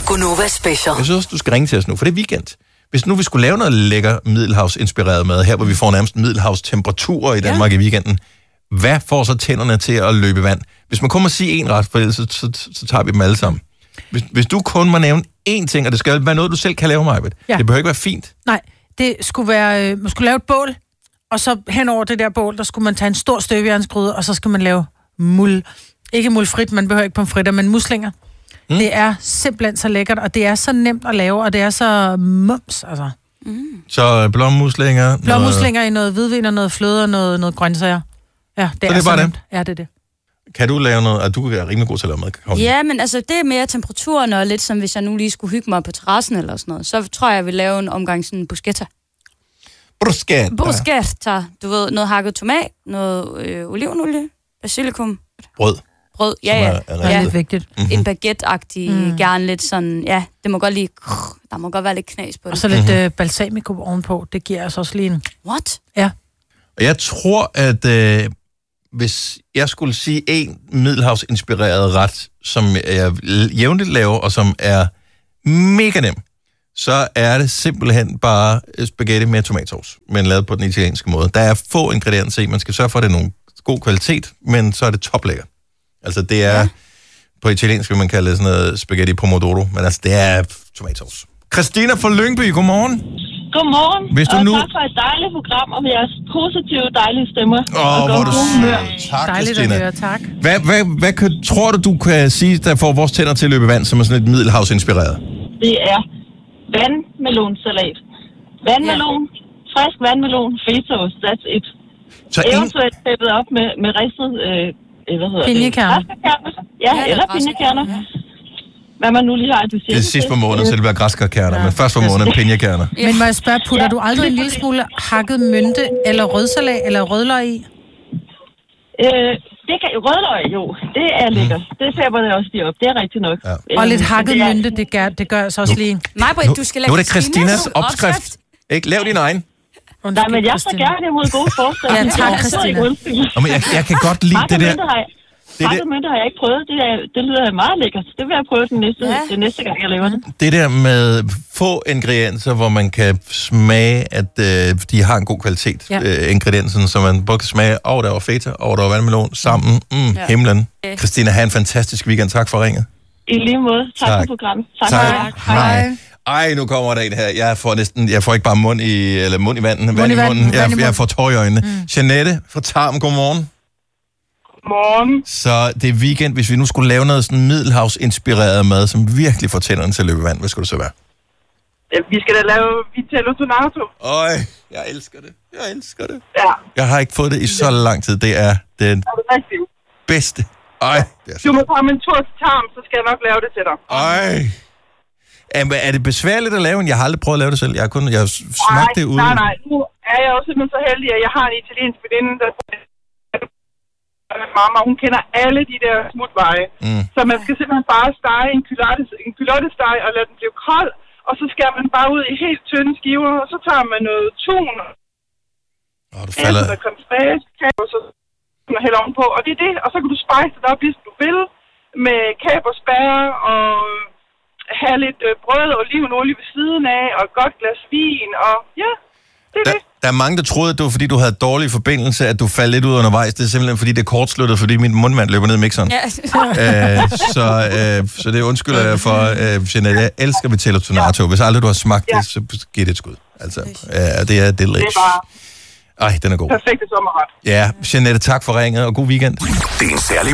Gonova Special. Jeg synes også, du skal ringe til os nu, for det er weekend. Hvis nu vi skulle lave noget lækker middelhavsinspireret mad, her hvor vi får nærmest middelhavstemperaturer i Danmark i weekenden, hvad får så tænderne til at løbe vand? Hvis man kun må sige én ret, for ellers så tager vi dem alle sammen. Hvis du kun må nævne én ting, og det skal være noget, du selv kan lave, Majbet. Ja. Det behøver ikke være fint. Nej, det skulle være, man skulle lave et bål, og så hen over det der bål, der skulle man tage en stor støbejernsgryde, og så skal man lave ikke mulfrit, man behøver ikke pomfritter, men muslinger. Det er simpelthen så lækkert, og det er så nemt at lave, og det er så mums, altså. Så blåmuslinger. Blåmuslinger i noget hvidvin og noget fløde og noget grøntsager. Ja, det er så nemt. Det. Ja, det er det. Kan du lave noget, og du er rimelig god til at lave mad? Ja, men altså, det er mere temperaturen, og lidt som hvis jeg nu lige skulle hygge mig på terrassen eller sådan noget. Så tror jeg vil lave en omgang sådan bruschetta. Bruschetta. Du ved, noget hakket tomat, noget olivenolie, basilikum. Brød, ja. Det er lidt vigtigt. En baguette-agtig, gerne lidt sådan, ja, det må godt lige, der må godt være lidt knas på det. Og så lidt balsamico ovenpå, det giver altså også lige en... What? Ja. Og jeg tror, at hvis jeg skulle sige en middelhavsinspireret ret, som jeg jævnligt laver, og som er mega nem, så er det simpelthen bare spaghetti med tomatsauce, men lavet på den italienske måde. Der er få ingredienser i, man skal sørge for, at det er nogen god kvalitet, men så er det toplækkert. Altså det er, på italiensk vil man kalde det sådan noget spaghetti pomodoro, men altså det er tomatsauce. Christina fra Lyngby, godmorgen. Godmorgen, hvis du og nu... tak for et dejligt program, og med jeres positive, dejlige stemmer. Hvor du tak, dejligt Christina. at høre, tak. Hvad tror du kan sige, der får vores tænder til at løbe vand, som er sådan et middelhavsinspireret? Det er vandmelonsalat. Vandmelon, frisk vandmelon, fetaost, that's it. Så eventuelt tæppet op med ristet, pinjekerner. Ja, eller pinjekerner. Hvad man nu lige har, du siger. Det er sidst på måneden, så det bliver græskarkerner, men først på måneden pinjekerner. Men må jeg spørge, putter du aldrig en lille smule hakket mynte, eller rødsalat, eller rødløg i? Det kan rødløg, jo. Det er lækkert. Det tæpper det også lige op. Det er rigtigt nok. Og lidt hakket mynte, det gør så også lige. Majbrit, du skal lave nu er det Christinas opskrift. Ikke? Lav din egen. Nej, men jeg står gerne imod gode forslag. Ja, tak, Christina. Men jeg kan godt lide det der. Hakket mynte har jeg ikke prøvet. Det lyder meget lækkert. Det vil jeg prøve den næste gang, jeg laver det. Det der med få ingredienser, hvor man kan smage, at de har en god kvalitet. Ingredienserne, så man både kan smage, der var feta, der var vandmelon, sammen. Himlen. Christina, have en fantastisk weekend. Tak for ringet. I lige måde. Tak for programmet. Tak. Hej. Ej, nu kommer der en her. Jeg får ikke bare mund i vand i munden. Jeg får tår i øjnene. Jeanette fra Tarm, godmorgen. Morgen. Så det er weekend. Hvis vi nu skulle lave noget sådan middelhavsinspireret mad, som virkelig får tænderne til at løbe vand, hvad skulle det så være? Vi skal da lave vitello tonato. Øj, jeg elsker det. Ja. Jeg har ikke fået det i så lang tid. Det er den bedste. Øj. Du må komme en tur til Tarm, så skal jeg nok lave det til dig. Øj. Er det besværligt at lave en? Jeg har aldrig prøvet at lave det selv. Jeg har smagt det uden. Nej. Nu er jeg jo simpelthen så heldig, at jeg har en italiensk veninde, der mamma, hun kender alle de der smutveje. Så man skal simpelthen bare stege en kylottesteg og lade den blive kold, og så skærer man bare ud i helt tynde skiver, og så tager man noget tun, du falder... der creme fraiche, og så hælder ovenpå, og det er det, og så kan du spice det op, ligesom du vil, med kapersbær og have lidt brød og olivenolie ved siden af, og et godt glas vin, og ja, det er det. Der er mange, der troede, at det var, fordi du havde dårlig forbindelse, at du faldt lidt ud undervejs. Det er simpelthen, fordi det er kortsluttet, fordi min mundvand løber ned i mixeren. Ja. Så det undskylder jeg for, Jeanette. Jeg elsker vitello tonato. Hvis aldrig du har smagt det, så giv det et skud. Altså, det er delish. Ej, den er god. Perfekte sommerret. Ja, Jeanette, tak for ringet, og god weekend. Det er en særlig